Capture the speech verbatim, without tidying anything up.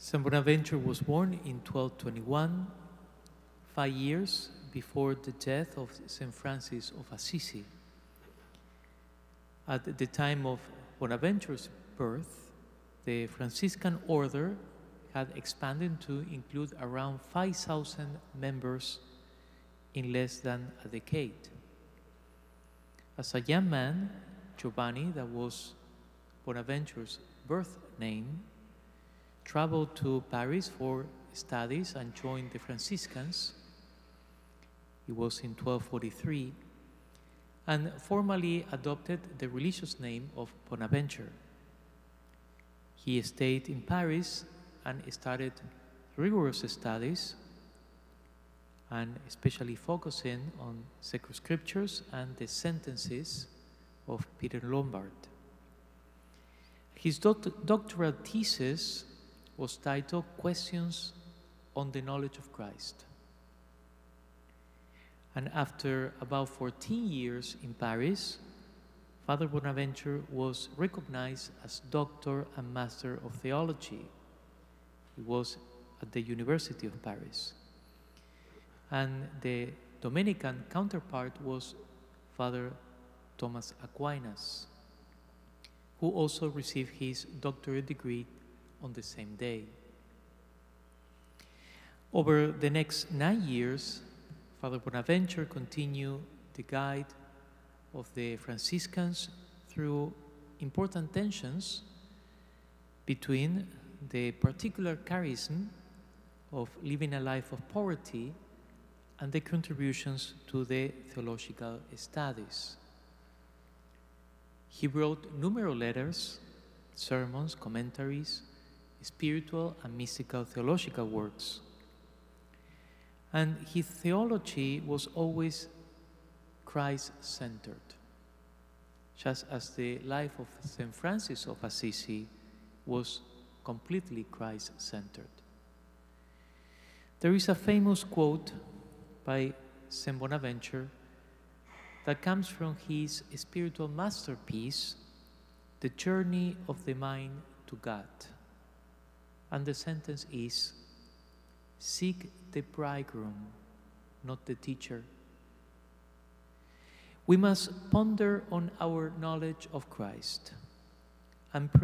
Saint Bonaventure was born in twelve twenty-one, five years before the death of Saint Francis of Assisi. At the time of Bonaventure's birth, the Franciscan order had expanded to include around five thousand members in less than a decade. As a young man, Giovanni, that was Bonaventure's birth name, traveled to Paris for studies and joined the Franciscans. It was in twelve forty-three, and formally adopted the religious name of Bonaventure. He stayed in Paris and started rigorous studies, and especially focusing on sacred scriptures and the sentences of Peter Lombard. His doct doctoral thesis was titled Questions on the Knowledge of Christ. And after about fourteen years in Paris, Father Bonaventure was recognized as Doctor and Master of Theology. He was at the University of Paris. And the Dominican counterpart was Father Thomas Aquinas, who also received his doctorate degree on the same day. Over the next nine years, Father Bonaventure continued the guide of the Franciscans through important tensions between the particular charism of living a life of poverty and the contributions to the theological studies. He wrote numerous letters, sermons, commentaries, spiritual and mystical theological works. And his theology was always Christ-centered, just as the life of Saint Francis of Assisi was completely Christ-centered. There is a famous quote by Saint Bonaventure that comes from his spiritual masterpiece, The Journey of the Mind to God. And the sentence is, "Seek the bridegroom, not the teacher." We must ponder on our knowledge of Christ and pray